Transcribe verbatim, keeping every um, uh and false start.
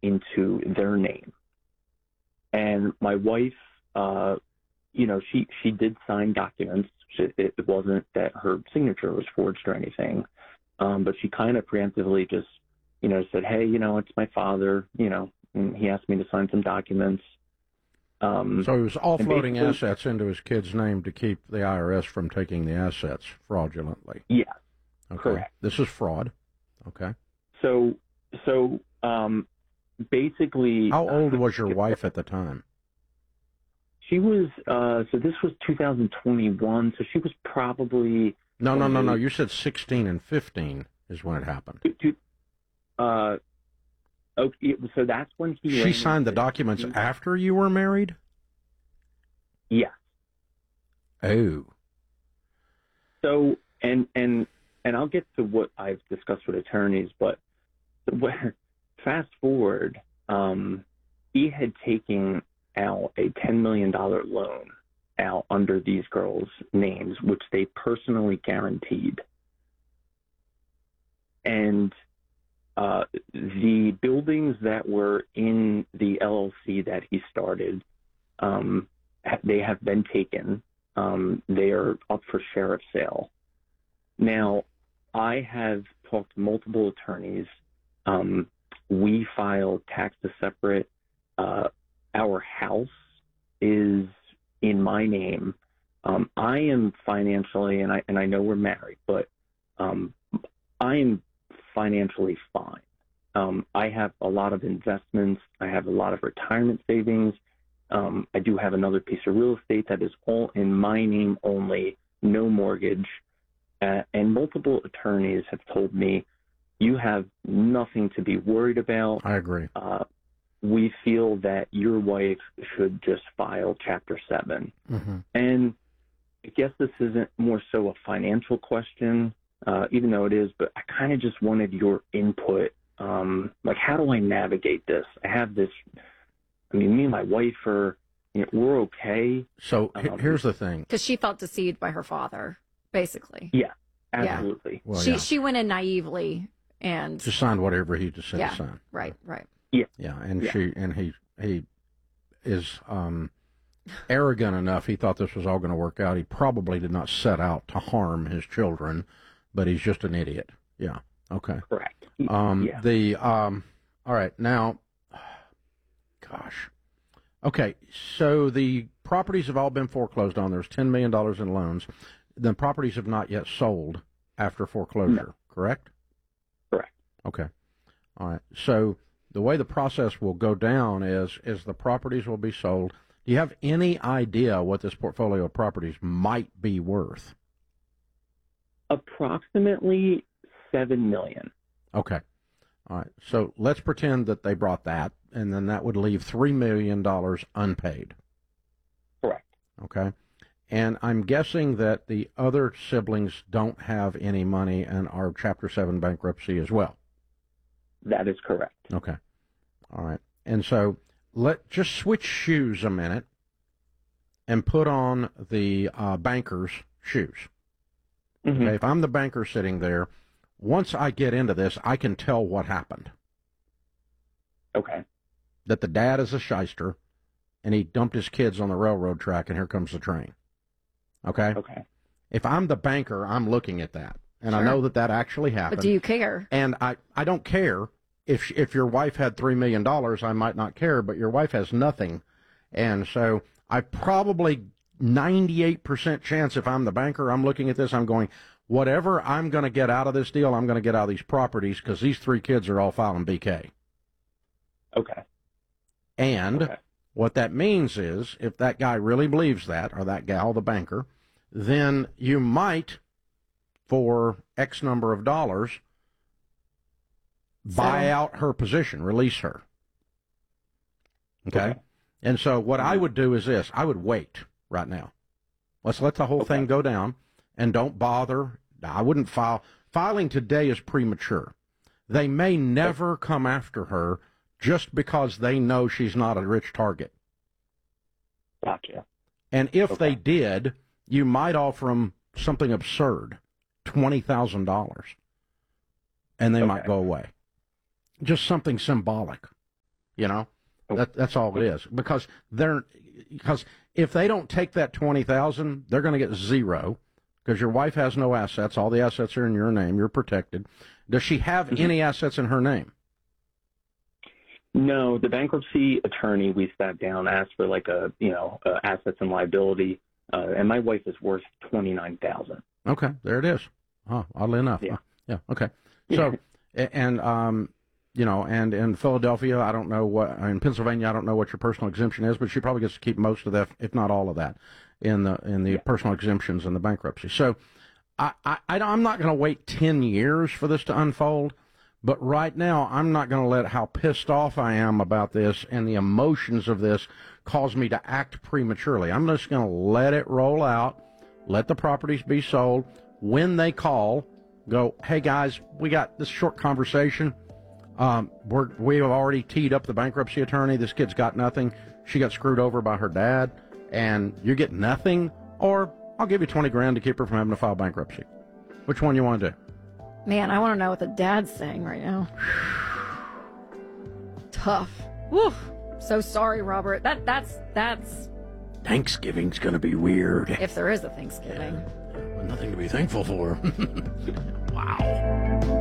into their name. And my wife, uh, you know, she, she did sign documents. She, it, it wasn't that her signature was forged or anything, um, but she kind of preemptively just, you know, said, hey, you know, it's my father, you know, and he asked me to sign some documents. Um, so he was offloading assets into his kid's name to keep the I R S from taking the assets fraudulently. Yes, okay. Correct. This is fraud. Okay. So, so um, basically... How old was your wife at the time? She was, uh, so this was two thousand twenty-one, so she was probably... No, no, no, no, you said sixteen and fifteen is when it happened. Uh, okay, so that's when he... She signed the documents after you were married? Yes. Oh. So, and, and, and I'll get to what I've discussed with attorneys, but fast forward, um, he had taken out a ten million dollars loan out under these girls' names, which they personally guaranteed. And uh, the buildings that were in the L L C that he started, um, they have been taken. Um, they are up for sheriff sale. Now, I have talked to multiple attorneys. Um, we filed tax to separate. Uh, our house is in my name. Um, I am financially, and I and I know we're married, but um, I am financially fine. Um, I have a lot of investments. I have a lot of retirement savings. Um, I do have another piece of real estate that is all in my name only, no mortgage. Uh, and multiple attorneys have told me, you have nothing to be worried about. I agree. Uh, we feel that your wife should just file Chapter seven. Mm-hmm. And I guess this isn't more so a financial question, uh, even though it is, but I kind of just wanted your input. Um, like, how do I navigate this? I have this, I mean, me and my wife are, you know, we're okay. So um, here's the thing. Because she felt deceived by her father, basically. Yeah, absolutely. Yeah. Well, she yeah. she went in naively and just signed whatever he just said yeah, to sign. Right, right. Yeah. Yeah, and yeah. she and he he is um, arrogant enough. He thought this was all going to work out. He probably did not set out to harm his children, but he's just an idiot. Yeah. Okay. Correct. Um, yeah. The um, all right now. Gosh. Okay, so the properties have all been foreclosed on. There's ten million dollars in loans. The properties have not yet sold after foreclosure, no. correct? Correct. Okay. All right. So the way the process will go down is is the properties will be sold. Do you have any idea what this portfolio of properties might be worth? Approximately seven million dollars. Okay. All right. So let's pretend that they brought that, and then that would leave three million dollars unpaid. Correct. Okay. And I'm guessing that the other siblings don't have any money and are Chapter seven bankruptcy as well. That is correct. Okay. All right. And so let just switch shoes a minute and put on the uh, banker's shoes. Mm-hmm. Okay. If I'm the banker sitting there, once I get into this, I can tell what happened. Okay. That the dad is a shyster, and he dumped his kids on the railroad track, and here comes the train. Okay? Okay. If I'm the banker, I'm looking at that, and Sure. I know that that actually happened. But do you care? And I, I don't care. If if your wife had three million dollars, I might not care, but your wife has nothing. And so I probably ninety-eight percent chance if I'm the banker, I'm looking at this, I'm going, whatever I'm going to get out of this deal, I'm going to get out of these properties because these three kids are all filing B K. Okay. And okay. what that means is, if that guy really believes that, or that gal, the banker, then you might, for X number of dollars, buy So- out her position, release her. Okay? Okay. And so what I would do is this. I would wait right now. Let's let the whole Okay. thing go down, and don't bother. I wouldn't file. Filing today is premature. They may never come after her just because they know she's not a rich target. Gotcha. And if Okay. they did, you might offer them something absurd, twenty thousand dollars, and they Okay. might go away. Just something symbolic. You know, Oh. that that's all it is. Because they're because if they don't take that twenty thousand, they're going to get zero. Because your wife has no assets. All the assets are in your name. You're protected. Does she have Mm-hmm. any assets in her name? No, the bankruptcy attorney, we sat down, asked for like a, you know, uh, assets and liability, uh, and my wife is worth twenty-nine thousand. Okay, there it is. Oh, oddly enough. Yeah. Yeah. Okay. So, a- and um, you know, and in Philadelphia, I don't know what. In Pennsylvania, I don't know what your personal exemption is, but she probably gets to keep most of that, if not all of that, in the in the Yeah. personal exemptions and the bankruptcy. So, I, I I'm not going to wait ten years for this to unfold. But right now, I'm not going to let how pissed off I am about this and the emotions of this cause me to act prematurely. I'm just going to let it roll out, let the properties be sold. When they call, go, hey, guys, we got this short conversation. Um, we're, we have already teed up the bankruptcy attorney. This kid's got nothing. She got screwed over by her dad, and you get nothing, or I'll give you twenty grand to keep her from having to file bankruptcy. Which one you want to do? man, I want to know what the dad's saying right now. Tough. Woo. So sorry, Robert. That that's that's Thanksgiving's going to be weird. if there is a Thanksgiving. Nothing to be thankful for. Wow.